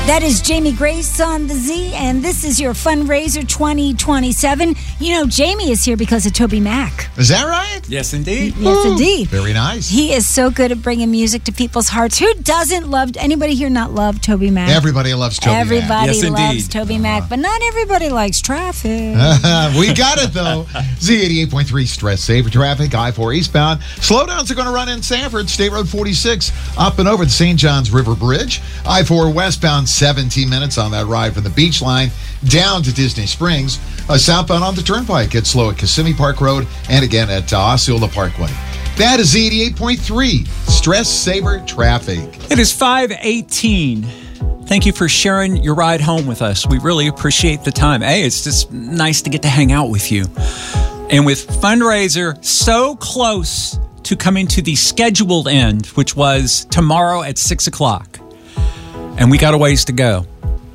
That is Jamie Grace on the Z, and this is your fundraiser 2027. You know, Jamie is here because of Toby Mac. Is that right? Yes, indeed. Yes, indeed. Very nice. He is so good at bringing music to people's hearts. Who doesn't love, anybody here not love Toby Mac? Everybody loves Toby Mac. Everybody Yes, loves indeed. Toby Mac, but not everybody likes traffic. We got it, though. Z88.3 Stress Saver Traffic, I-4 eastbound. Slowdowns are going to run in Sanford, State Road 46, up and over the St. John's River Bridge. I-4 westbound, 17 minutes on that ride from the beach line down to Disney Springs. Southbound on the Turnpike, gets slow at Kissimmee Park Road and again at Osceola Parkway. That is Z88.3 Stress Saver Traffic. It is 5:18. Thank you for sharing your ride home with us. We really appreciate the time. Hey, it's just nice to get to hang out with you. And with fundraiser so close to coming to the scheduled end, which was tomorrow at 6 o'clock, and we got a ways to go.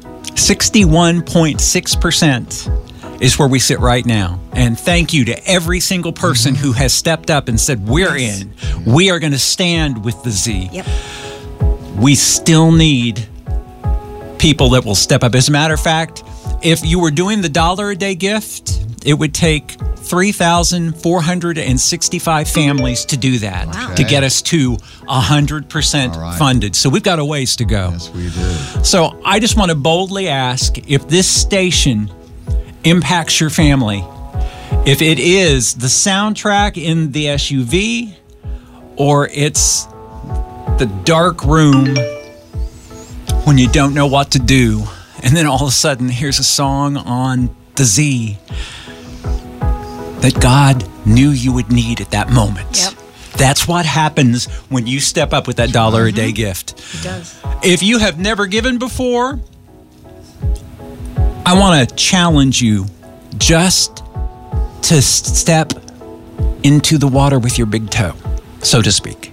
61.6% is where we sit right now. And thank you to every single person who has stepped up and said, we're in. We are going to stand with the Z. Yep. We still need people that will step up. As a matter of fact, if you were doing the $1 a day gift, it would take 3,465 families to do that, Wow. to get us to 100% All right. funded. So we've got a ways to go. Yes, we do. So I just want to boldly ask if this station impacts your family, if it is the soundtrack in the SUV or it's the dark room when you don't know what to do, and then all of a sudden here's a song on the Z that God knew you would need at that moment. Yep. That's what happens when you step up with that $1 a day gift. It does. If you have never given before, I want to challenge you just to step into the water with your big toe, so to speak.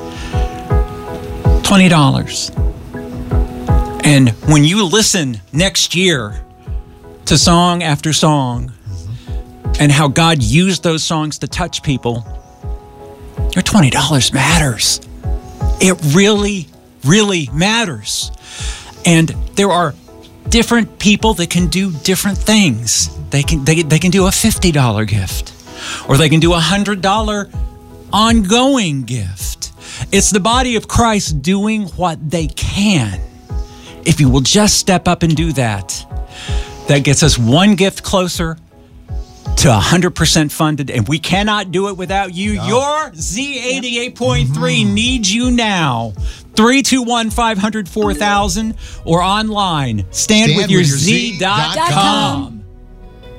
$20. And when you listen next year to song after song and how God used those songs to touch people, your $20 matters. It really, really matters. And there are different people that can do different things. They can do a $50 gift, or they can do a $100 ongoing gift. It's the body of Christ doing what they can. If you will just step up and do that, that gets us one gift closer to 100% funded, and we cannot do it without you. No. Your Z88.3 needs you now. 321-500-4000 or online. StandWithYourZ.com.